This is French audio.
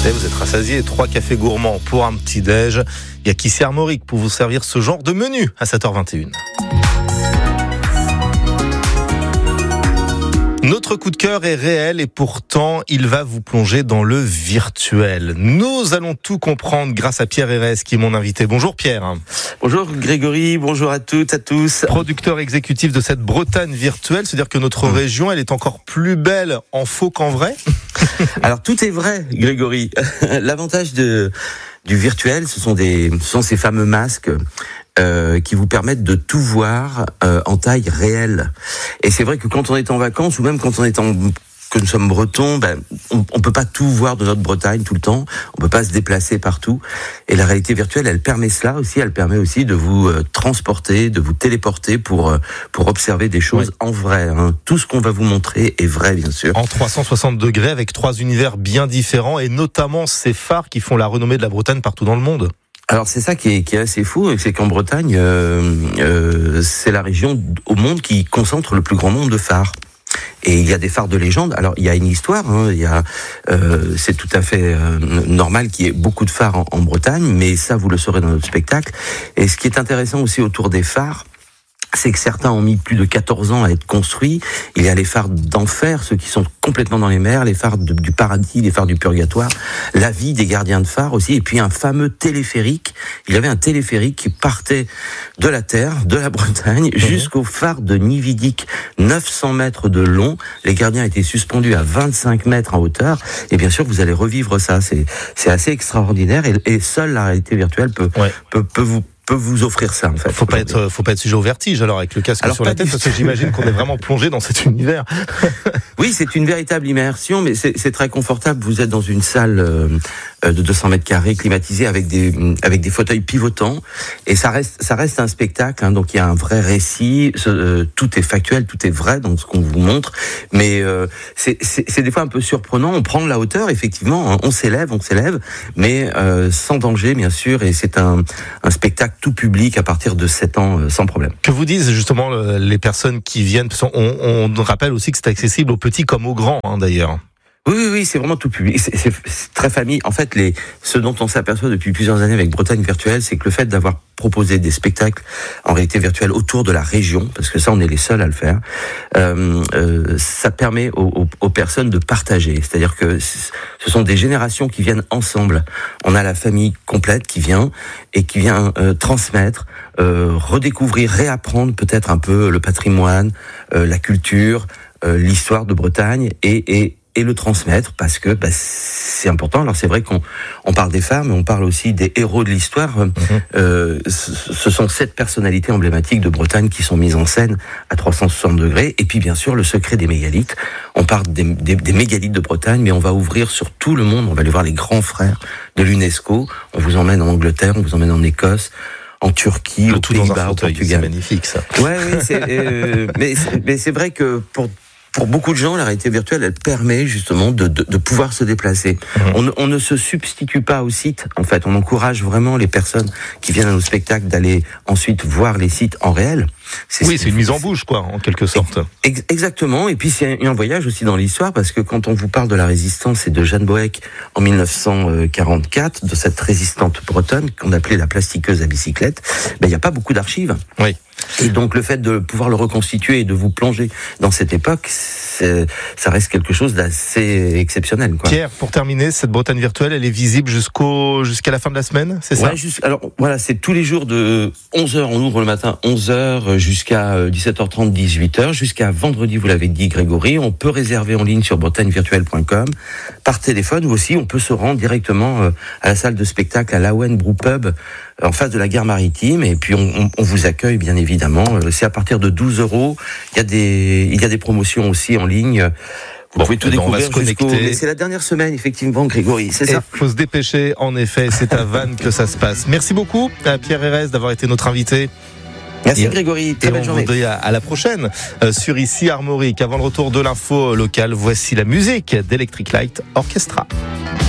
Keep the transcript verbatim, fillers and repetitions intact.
Ça y est, vous êtes rassasiés. Trois cafés gourmands pour un petit déj. Il y a qu'ici Armorique pour vous servir ce genre de menu à sept heures vingt et une. Notre coup de cœur est réel et pourtant il va vous plonger dans le virtuel. Nous allons tout comprendre grâce à Pierre Hérès qui est mon invité. Bonjour Pierre. Bonjour Grégory, bonjour à toutes, à tous. Producteur exécutif de cette Bretagne virtuelle, c'est-à-dire que notre région elle est encore plus belle en faux qu'en vrai. Alors tout est vrai Grégory. L'avantage de, du virtuel, ce sont, des, ce sont ces fameux masques Euh, qui vous permettent de tout voir euh, en taille réelle. Et c'est vrai que quand on est en vacances, ou même quand on est en que nous sommes bretons, ben, on, on peut pas tout voir de notre Bretagne tout le temps. On peut pas se déplacer partout. Et la réalité virtuelle, elle permet cela aussi. Elle permet aussi de vous euh, transporter, de vous téléporter pour euh, pour observer des choses ouais. en vrai. Hein. Tout ce qu'on va vous montrer est vrai, bien sûr. En trois cent soixante degrés, avec trois univers bien différents, et notamment ces phares qui font la renommée de la Bretagne partout dans le monde. Alors c'est ça qui est, qui est assez fou, c'est qu'en Bretagne, euh, euh, c'est la région au monde qui concentre le plus grand nombre de phares. Et il y a des phares de légende. Alors il y a une histoire, hein, il y a, euh, c'est tout à fait euh, normal qu'il y ait beaucoup de phares en, en Bretagne, mais ça vous le saurez dans notre spectacle. Et ce qui est intéressant aussi autour des phares, c'est que certains ont mis plus de quatorze ans à être construits. Il y a les phares d'enfer, ceux qui sont complètement dans les mers, les phares de, du paradis, les phares du purgatoire, la vie des gardiens de phare aussi, et puis un fameux téléphérique. Il y avait un téléphérique qui partait de la terre, de la Bretagne, mmh. jusqu'au phare de Nividic, neuf cents mètres de long. Les gardiens étaient suspendus à vingt-cinq mètres en hauteur, et bien sûr, vous allez revivre ça. C'est, c'est assez extraordinaire, et, et seule la réalité virtuelle peut, ouais. peut, peut vous peut vous offrir ça en fait. Faut pas être, faut pas être sujet au vertige alors avec le casque alors, sur la tête parce que j'imagine qu'on est vraiment plongé dans cet univers. Oui, c'est une véritable immersion, mais c'est, c'est très confortable. Vous êtes dans une salle euh, de deux cents mètres carrés climatisée avec des avec des fauteuils pivotants et ça reste ça reste un spectacle. Hein, donc il y a un vrai récit, ce, euh, tout est factuel, tout est vrai dans ce qu'on vous montre, mais euh, c'est, c'est c'est des fois un peu surprenant. On prend de la hauteur effectivement, hein, on s'élève, on s'élève, mais euh, sans danger bien sûr, et c'est un un spectacle tout public à partir de sept ans euh, sans problème. Que vous disent justement euh, les personnes qui viennent, parce qu'on on rappelle aussi que c'est accessible aux petits comme aux grands hein, d'ailleurs. Oui, oui, oui, c'est vraiment tout public. C'est, c'est, c'est très famille. En fait, les, ce dont on s'aperçoit depuis plusieurs années avec Bretagne virtuelle, c'est que le fait d'avoir proposé des spectacles en réalité virtuelle autour de la région, parce que ça, on est les seuls à le faire, euh, euh, ça permet aux, aux, aux personnes de partager. C'est-à-dire que ce sont des générations qui viennent ensemble. On a la famille complète qui vient et qui vient euh, transmettre, euh, redécouvrir, réapprendre peut-être un peu le patrimoine, euh, la culture, euh, l'histoire de Bretagne et, et et le transmettre parce que bah, c'est important. Alors c'est vrai qu'on on parle des phares, mais on parle aussi des héros de l'histoire. Mmh. Euh, ce, ce sont sept personnalités emblématiques de Bretagne qui sont mises en scène à trois cent soixante degrés. Et puis bien sûr le secret des mégalithes. On parle des, des, des mégalithes de Bretagne, mais on va ouvrir sur tout le monde. On va aller voir les grands frères de l'UNESCO. On vous emmène en Angleterre, on vous emmène en Écosse, en Turquie, au Pays-Bas, au Portugal. C'est magnifique ça. Ouais, oui, c'est, euh, mais, c'est, mais c'est vrai que pour Pour beaucoup de gens, la réalité virtuelle, elle permet justement de, de, de pouvoir se déplacer. Mmh. On, on ne se substitue pas au site. En fait, on encourage vraiment les personnes qui viennent à nos spectacles d'aller ensuite voir les sites en réel. C'est, oui, c'est une mise en bouche, quoi, en quelque sorte. Ex- exactement. Et puis, c'est un, un voyage aussi dans l'histoire, parce que quand on vous parle de la résistance et de Jeanne Boëck en dix-neuf cent quarante-quatre, de cette résistante bretonne qu'on appelait la plastiqueuse à bicyclette, ben, il n'y a pas beaucoup d'archives. Oui. Et donc le fait de pouvoir le reconstituer et de vous plonger dans cette époque, c'est, ça reste quelque chose d'assez exceptionnel, quoi. Pierre, pour terminer, cette Bretagne virtuelle, elle est visible jusqu'au jusqu'à la fin de la semaine, c'est ça? Ouais, juste, alors voilà, c'est tous les jours de onze heures, on ouvre le matin onze heures jusqu'à dix-sept heures trente, dix-huit heures, jusqu'à vendredi, vous l'avez dit Grégory. On peut réserver en ligne sur bretagne virtuelle point com, par téléphone, ou aussi on peut se rendre directement à la salle de spectacle à l'Awen Brew Pub, en face de la gare maritime, et puis on, on, on vous accueille bien évidemment. C'est à partir de douze euros. Il y a des, il y a des promotions aussi en ligne. Vous bon, pouvez tout découvrir. On va se connecter. C'est la dernière semaine, effectivement, Grégory. C'est ça. Il faut se dépêcher, en effet. C'est à Vannes que ça se passe. Merci beaucoup à Pierre Hérès d'avoir été notre invité. Merci et, Grégory, très belle journée. On vous dit à, à la prochaine euh, sur Ici Armorique. Avant le retour de l'info locale, voici la musique d'Electric Light Orchestra.